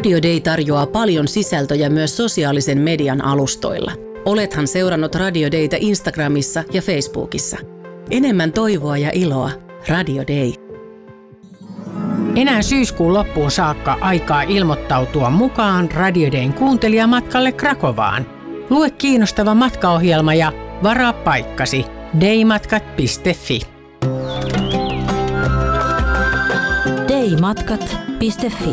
Radio Day tarjoaa paljon sisältöjä myös sosiaalisen median alustoilla. Olethan seurannut Radio Daytä Instagramissa ja Facebookissa. Enemmän toivoa ja iloa. Radio Day. Enää syyskuun loppuun saakka aikaa ilmoittautua mukaan Radio Dayn kuuntelijamatkalle Krakovaan. Lue kiinnostava matkaohjelma ja varaa paikkasi daymatkat.fi. daymatkat.fi.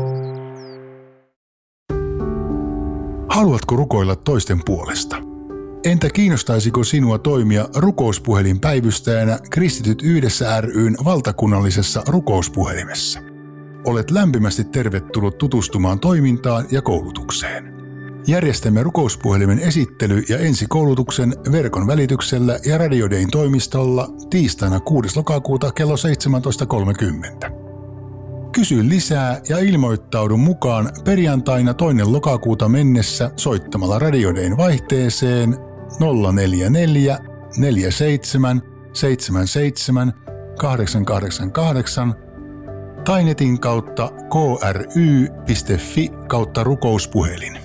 Haluatko rukoilla toisten puolesta? Entä kiinnostaisiko sinua toimia rukouspuhelinpäivystäjänä Kristityt yhdessä ry:n valtakunnallisessa rukouspuhelimessa? Olet lämpimästi tervetullut tutustumaan toimintaan ja koulutukseen. Järjestämme rukouspuhelimen esittely- ja ensikoulutuksen verkon välityksellä ja Radio Dayn toimistolla tiistaina 6. lokakuuta kello 17.30. Kysy lisää ja ilmoittaudu mukaan perjantaina 2. lokakuuta mennessä soittamalla Radio Dayn vaihteeseen 044 47 77 888 tai netin kautta kry.fi/rukouspuhelin.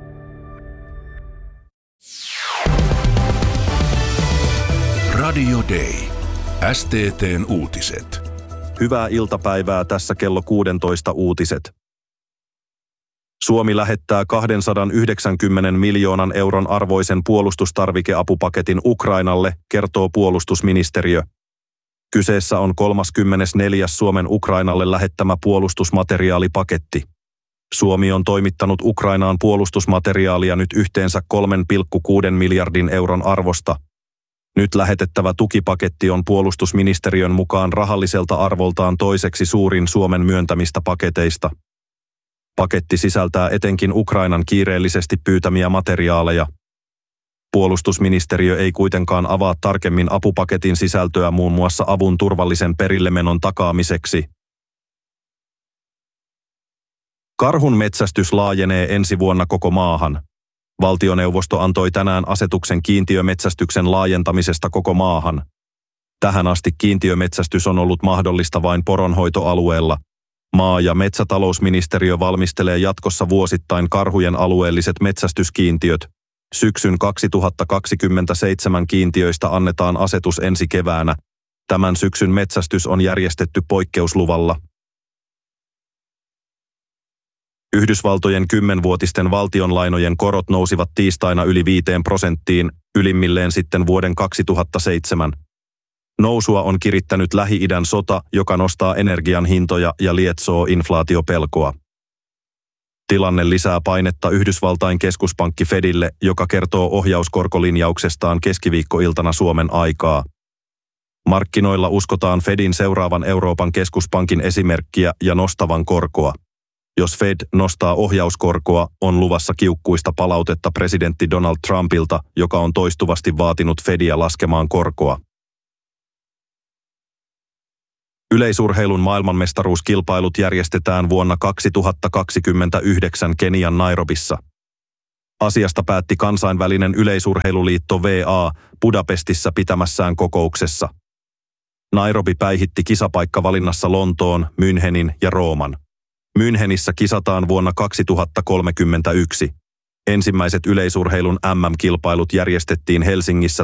Radio Day. STT:n uutiset. Hyvää iltapäivää, tässä kello 16 uutiset. Suomi lähettää 290 miljoonan euron arvoisen puolustustarvikeapupaketin Ukrainalle, kertoo puolustusministeriö. Kyseessä on 34. Suomen Ukrainalle lähettämä puolustusmateriaalipaketti. Suomi on toimittanut Ukrainaan puolustusmateriaalia nyt yhteensä 3,6 miljardin euron arvosta. Nyt lähetettävä tukipaketti on puolustusministeriön mukaan rahalliselta arvoltaan toiseksi suurin Suomen myöntämistä paketeista. Paketti sisältää etenkin Ukrainan kiireellisesti pyytämiä materiaaleja. Puolustusministeriö ei kuitenkaan avaa tarkemmin apupaketin sisältöä muun muassa avun turvallisen perillemenon takaamiseksi. Karhun metsästys laajenee ensi vuonna koko maahan. Valtioneuvosto antoi tänään asetuksen kiintiömetsästyksen laajentamisesta koko maahan. Tähän asti kiintiömetsästys on ollut mahdollista vain poronhoitoalueella. Maa- ja metsätalousministeriö valmistelee jatkossa vuosittain karhujen alueelliset metsästyskiintiöt. Syksyn 2027 kiintiöistä annetaan asetus ensi keväänä. Tämän syksyn metsästys on järjestetty poikkeusluvalla. Yhdysvaltojen 10-vuotisten valtionlainojen korot nousivat tiistaina yli 5%, ylimmilleen sitten vuoden 2007. Nousua on kirittänyt Lähi-idän sota, joka nostaa energian hintoja ja lietsoo inflaatiopelkoa. Tilanne lisää painetta Yhdysvaltain keskuspankki Fedille, joka kertoo ohjauskorkolinjauksestaan keskiviikkoiltana Suomen aikaa. Markkinoilla uskotaan Fedin seuraavan Euroopan keskuspankin esimerkkiä ja nostavan korkoa. Jos Fed nostaa ohjauskorkoa, on luvassa kiukkuista palautetta presidentti Donald Trumpilta, joka on toistuvasti vaatinut Fedia laskemaan korkoa. Yleisurheilun maailmanmestaruuskilpailut järjestetään vuonna 2029 Kenian Nairobissa. Asiasta päätti kansainvälinen yleisurheiluliitto VA Budapestissa pitämässään kokouksessa. Nairobi päihitti kisapaikkavalinnassa Lontoon, Münchenin ja Rooman. Münchenissä kisataan vuonna 2031. Ensimmäiset yleisurheilun MM-kilpailut järjestettiin Helsingissä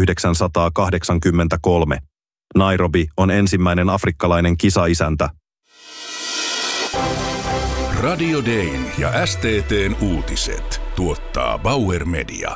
1983. Nairobi on ensimmäinen afrikkalainen kisaisäntä. Radio Dayn ja STT:n uutiset tuottaa Bauer Media.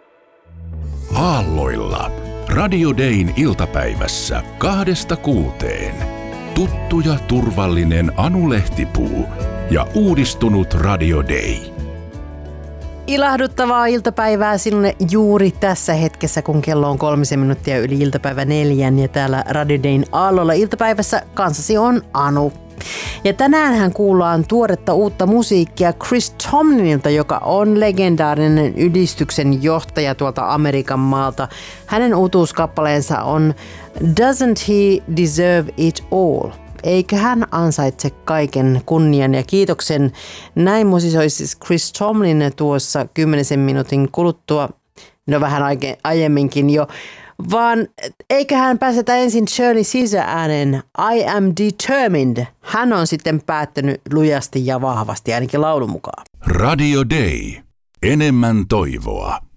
Aalloilla. Radio Dayn iltapäivässä 2–6. Tuttu ja turvallinen Anu Lehtipuu ja uudistunut Radio Day. Ilahduttavaa iltapäivää sinulle juuri tässä hetkessä, kun kello on 3 minuuttia yli iltapäivä 4 ja täällä Radio Dayn aallolla iltapäivässä kanssasi on Anu. Ja tänäänhän kuullaan tuoretta uutta musiikkia Chris Tomlinilta, joka on legendaarinen ylistyksen johtaja tuolta Amerikan maalta. Hänen uutuuskappaleensa on Doesn't He Deserve It All? Eikö hän ansaitse kaiken kunnian ja kiitoksen? Näin musisoi siis Chris Tomlin tuossa 10 minuutin kuluttua, no vähän aiemminkin jo. vaan eiköhän pääsetä ensin Shirley Caesar äänen I am determined. Hän on sitten päättänyt lujasti ja vahvasti, ainakin laulun mukaan. Radio Day. Enemmän toivoa.